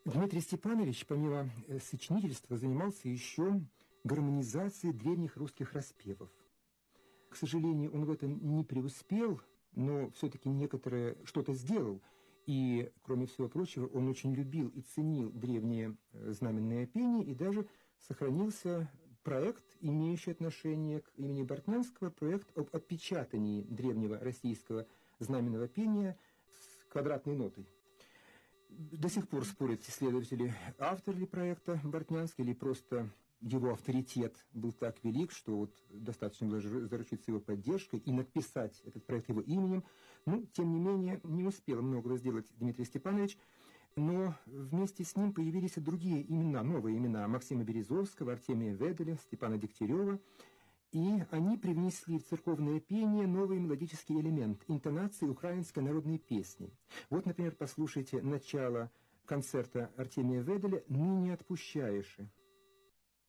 Дмитрий Степанович, помимо сочинительства, занимался еще гармонизацией древних русских распевов. К сожалению, он в этом не преуспел, но все-таки некоторое что-то сделал. И, кроме всего прочего, он очень любил и ценил древнее знаменное пение, и даже сохранился проект, имеющий отношение к имени Бортнянского, проект об отпечатании древнего российского знаменного пения с квадратной нотой. До сих пор спорят исследователи, автор ли проекта Бортнянский, или просто его авторитет был так велик, что вот достаточно было заручиться его поддержкой и написать этот проект его именем. Ну, тем не менее, не успел многого сделать Дмитрий Степанович, но вместе с ним появились и другие имена, новые имена Максима Березовского, Артемия Веделя, Степана Дегтярева, и они привнесли в церковное пение новый мелодический элемент – интонации украинской народной песни. Вот, например, послушайте начало концерта Артемия Веделя «Ныне отпущаеши».